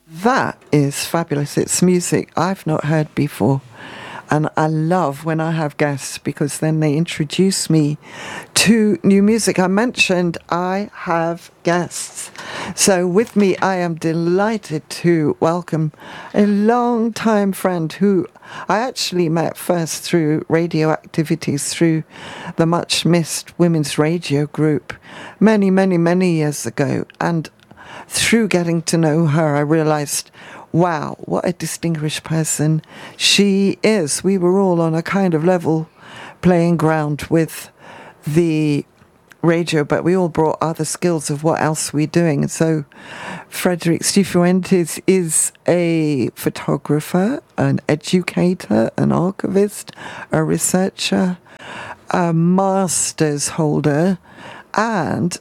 That is fabulous. It's music I've not heard before. And I love when I have guests because then they introduce me to new music. I mentioned I have guests. So with me, I am delighted to welcome a long-time friend who I actually met first through radio activities through the much-missed women's radio group many, many, many years ago. And through getting to know her, I realized, wow, what a distinguished person she is. We were all on a kind of level playing ground with the radio, but we all brought other skills of what else we're doing. And so Frederique Cifuentes is a photographer, an educator, an archivist, a researcher, a master's holder, and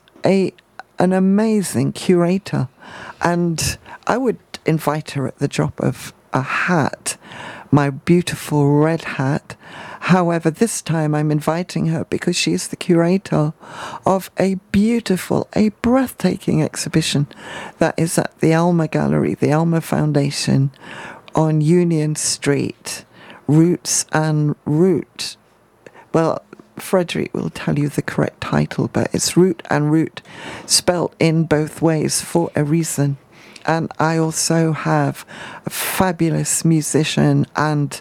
an amazing curator. And I would invite her at the drop of a hat, my beautiful red hat. However, this time I'm inviting her because she's the curator of a beautiful, a breathtaking exhibition that is at the Alma Gallery, the Alma Foundation on Union Street, Roots and Root. Well, Frederique will tell you the correct title, but it's Root and Root spelt in both ways for a reason. And I also have a fabulous musician and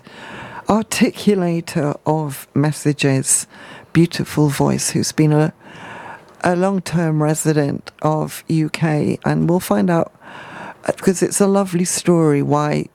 articulator of messages, beautiful voice, who's been a long-term resident of UK. And we'll find out, because it's a lovely story, why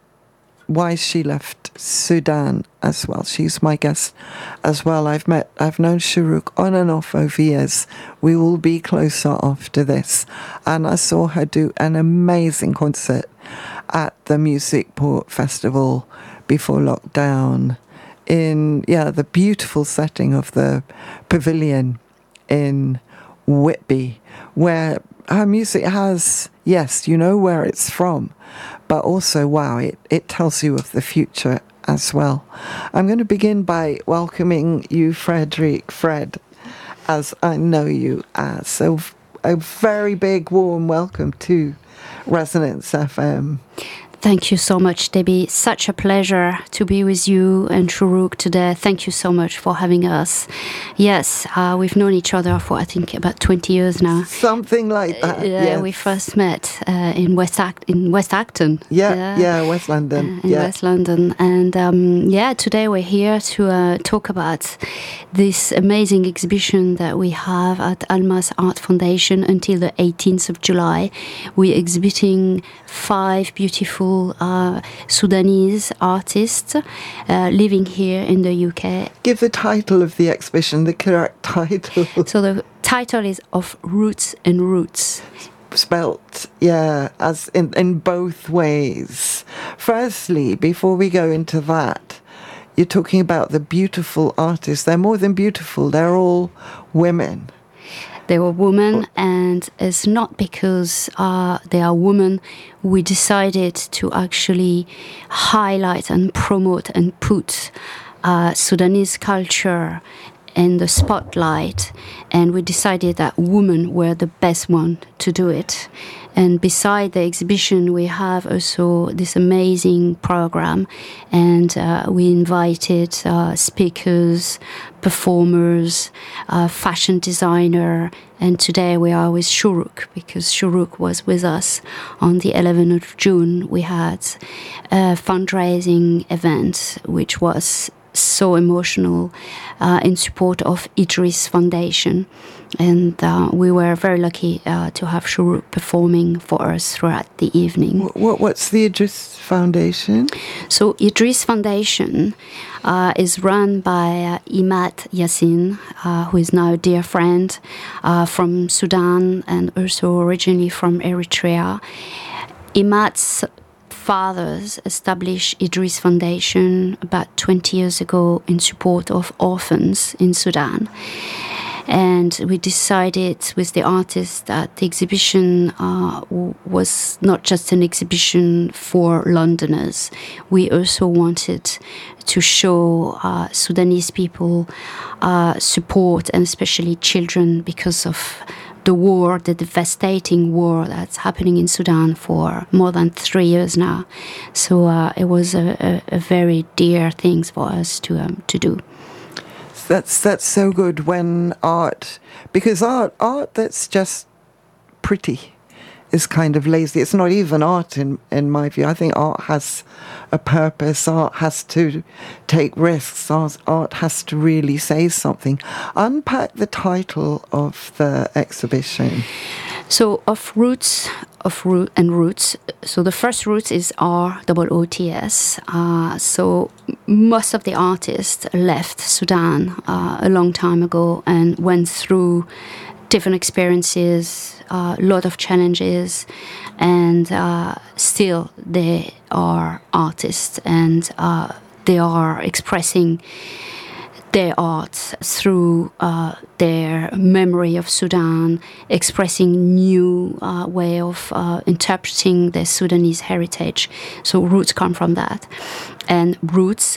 she left Sudan as well. She's my guest as well. I've known Shourouk on and off over years. We will be closer after this. And I saw her do an amazing concert at the Music Port Festival before lockdown in, the beautiful setting of the pavilion in Whitby, where her music has, yes, you know where it's from, but also, wow, it tells you of the future as well. I'm going to begin by welcoming you, Frederique, Fred, as I know you as. So a very big, warm welcome to Resonance FM. Thank you so much, Debbie. Such a pleasure to be with you and Shourouk today. Thank you so much for having us. Yes, we've known each other for, I think, about 20 years now. Something like that, yes. We first met in West Acton. West London. West London. And today we're here to talk about this amazing exhibition that we have at Alma's Art Foundation until the 18th of July. We're exhibiting 5 beautiful Sudanese artists living here in the UK. Give the title of the exhibition, the correct title. So the title is Of Roots and Roots. Spelt, as in both ways. Firstly, before we go into that, you're talking about the beautiful artists. They're more than beautiful. They're all women. They were women, and it's not because they are women we decided to actually highlight and promote and put Sudanese culture in the spotlight, and we decided that women were the best one to do it. And beside the exhibition, we have also this amazing program, and we invited speakers, performers, fashion designer, and today we are with Shourouk, because Shourouk was with us on the 11th of June. We had a fundraising event, which was so emotional, in support of Idris Foundation. And we were very lucky to have Shourouk performing for us throughout the evening. What's the Idris Foundation? So Idris Foundation is run by Imad Yassin, who is now a dear friend from Sudan and also originally from Eritrea. Imad's fathers established Idris Foundation about 20 years ago in support of orphans in Sudan. And we decided with the artists that the exhibition was not just an exhibition for Londoners. We also wanted to show Sudanese people support, and especially children, because of the war, the devastating war that's happening in Sudan for more than 3 years now. So it was a very dear thing for us to do. That's so good when art, because art that's just pretty is kind of lazy. It's not even art in my view. I think art has a purpose. Art has to take risks. Art has to really say something. Unpack the title of the exhibition. So Roots. So the first Roots is ROOTS. So most of the artists left Sudan a long time ago and went through different experiences, a lot of challenges, and still they are artists, and they are expressing their art through their memory of Sudan, expressing new way of interpreting the Sudanese heritage. So roots come from that. And roots,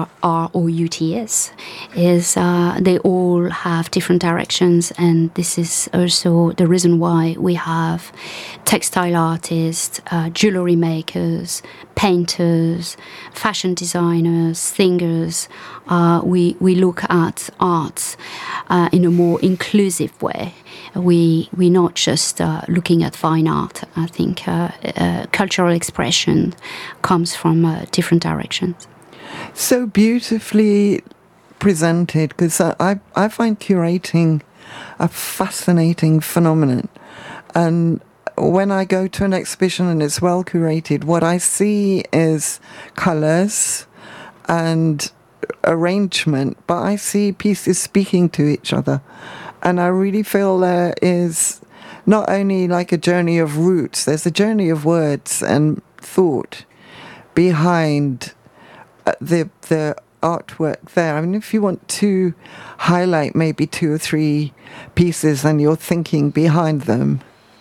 ROUTS, is they all have different directions, and this is also the reason why we have textile artists, jewelry makers, painters, fashion designers, singers. We look at art in a more inclusive way. We're not just looking at fine art. I think cultural expression comes from different directions. So beautifully presented, because I find curating a fascinating phenomenon. And when I go to an exhibition and it's well curated, what I see is colours and arrangement, but I see pieces speaking to each other. And I really feel there is not only like a journey of roots, there's a journey of words and thought behind the artwork there. I mean, if you want to highlight maybe 2 or 3 pieces and your thinking behind them.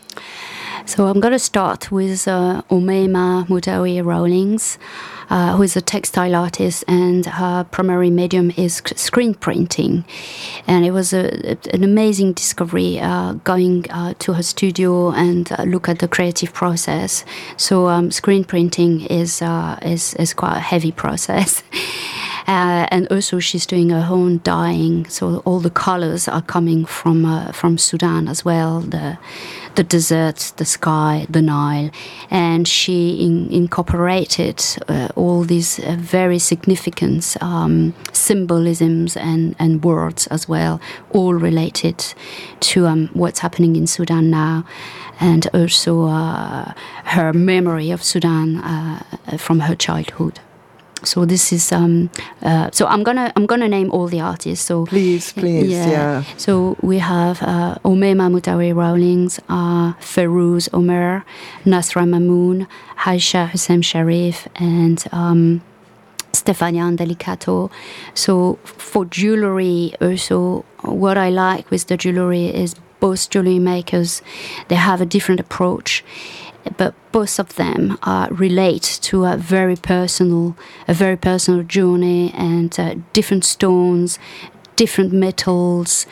So I'm going to start with Umaima Mudawi Rawlings, who is a textile artist, and her primary medium is screen printing. And it was an amazing discovery going to her studio and look at the creative process. So screen printing is quite a heavy process. And also she's doing her own dyeing, so all the colors are coming from Sudan as well, the desert, the sky, the Nile, and she incorporated all these very significant symbolisms and words as well, all related to what's happening in Sudan now, and also her memory of Sudan from her childhood. So this is so I'm gonna name all the artists. So please, yeah. So we have Umaima Mudawi Rawlings, Ferouz Omer, Nasra Mamoun, Aisha Hussein Sharif, and Stefania Delicato. So for jewelry, also what I like with the jewelry is both jewelry makers, they have a different approach, but both of them relate to a very personal journey, and different stones, different metals,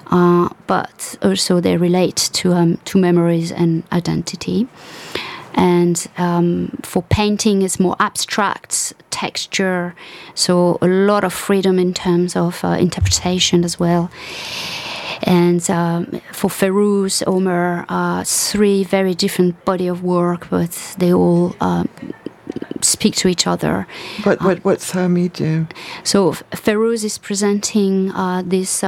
but also they relate to memories and identity. And for painting, it's more abstract texture, so a lot of freedom in terms of interpretation as well. And for Ferouz Omer, 3 very different body of work, but they all speak to each other. What's her medium? So Ferouz is presenting this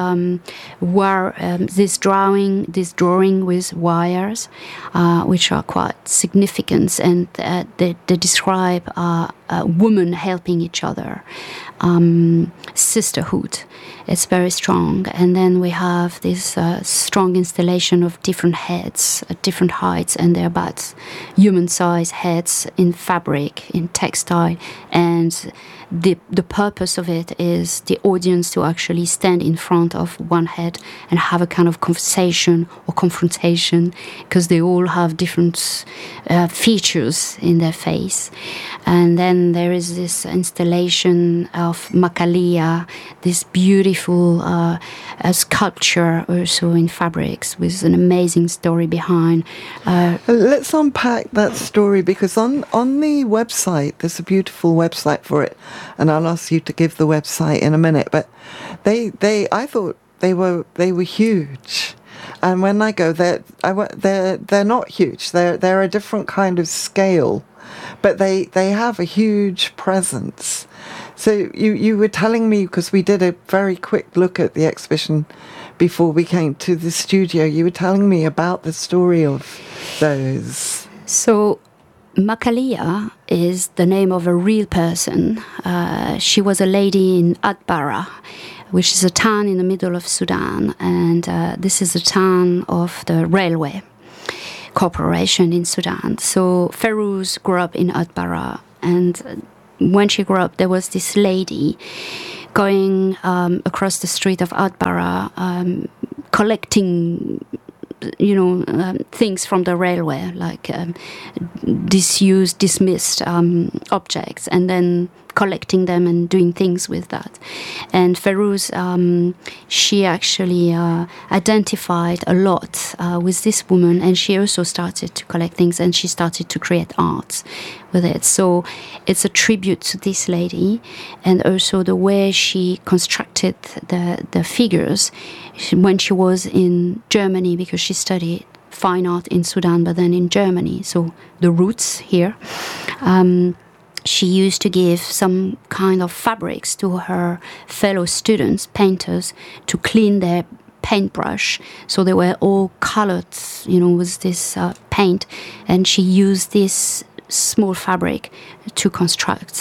drawing with wires, which are quite significant, and they describe women helping each other, sisterhood. It's very strong. And then we have this strong installation of different heads at different heights, and they're about human-sized heads in fabric, in textile. And the purpose of it is the audience to actually stand in front of one head and have a kind of conversation or confrontation, because they all have different features in their face. And then there is this installation of Makalia, this beautiful sculpture also in fabrics with an amazing story behind. Let's unpack that story, because on the website, there's a beautiful website for it, and I'll ask you to give the website in a minute. But I thought they were huge. And when I go, they're not huge. They're a different kind of scale, but they have a huge presence. So you were telling me, because we did a very quick look at the exhibition before we came to the studio, you were telling me about the story of those. So Makalia is the name of a real person. She was a lady in Atbara, which is a town in the middle of Sudan, and this is a town of the railway corporation in Sudan. So Ferouz grew up in Atbara, and when she grew up, there was this lady going across the street of Atbara, collecting things from the railway, like disused, dismissed objects, and then collecting them and doing things with that. And Ferouz, she actually identified a lot with this woman, and she also started to collect things, and she started to create art with it. So it's a tribute to this lady, and also the way she constructed the figures when she was in Germany, because she studied fine art in Sudan, but then in Germany. So the roots here. She used to give some kind of fabrics to her fellow students, painters, to clean their paintbrush. So they were all colored, with this paint. And she used this small fabric to construct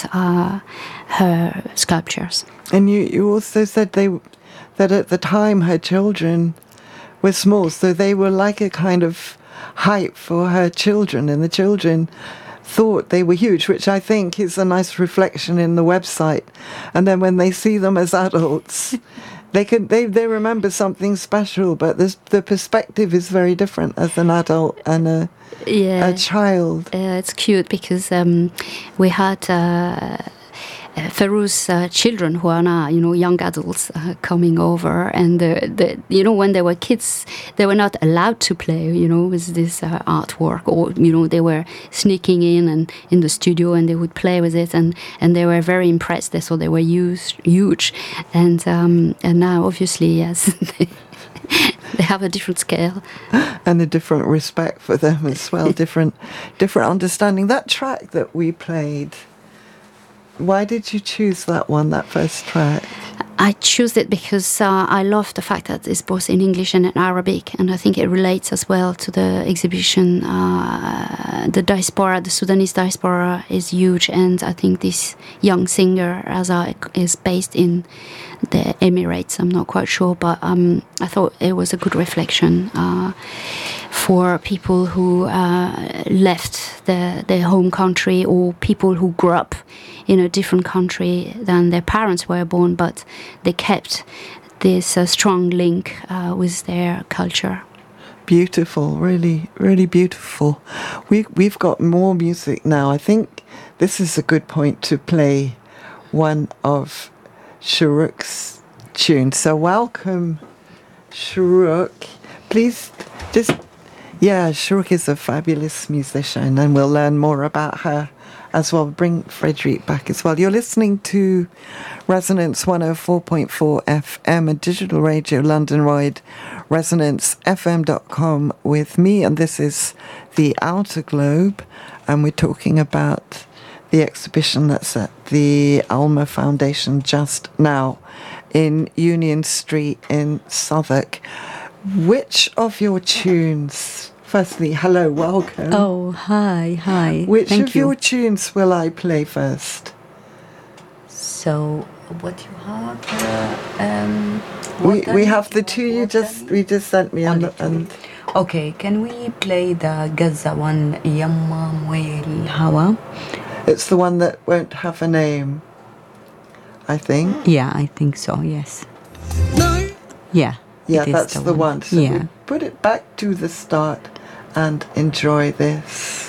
her sculptures. And you also said that at the time her children were small, so they were like a kind of height for her children, and the children thought they were huge, which I think is a nice reflection in the website. And then when they see them as adults, they remember something special, but the perspective is very different as an adult and a child. It's cute because we had Ferouz's children, who are now, young adults coming over, and when they were kids, they were not allowed to play, with this artwork, or they were sneaking in the studio, and they would play with it, and they were very impressed. They thought they were huge, and now obviously, yes, they have a different scale and a different respect for them as well, different understanding. That track that we played, why did you choose that one, that first track? I chose it because I love the fact that it's both in English and in Arabic, and I think it relates as well to the exhibition. The diaspora, the Sudanese diaspora, is huge, and I think this young singer, Azza, is based in the Emirates. I'm not quite sure, but I thought it was a good reflection for people who left their home country, or people who grew up in a different country than their parents were born, but they kept this strong link with their culture. Beautiful, really, really beautiful. We've got more music now. I think this is a good point to play one of Shuruk's tunes. So welcome, Shuruk. Please Shuruk is a fabulous musician, and we'll learn more about her as well. Bring Frederic back as well. You're listening to Resonance 104.4 FM, a digital radio, London wide, resonancefm.com with me, and this is The Outer Globe, and we're talking about the exhibition that's at the Alma Foundation just now in Union Street in Southwark. Which of your tunes, firstly, hello, welcome. Oh, hi. Which Thank of you. your tunes will I play first? So, what you have? We have the two you just sent me, and okay, can we play the Gaza one, Yamma Moel Hawa? it's the one that won't have a name, I think. Yeah, I think so, yes. Yeah. Yeah, it is that's the one. So yeah. we put it back to the start and enjoy this.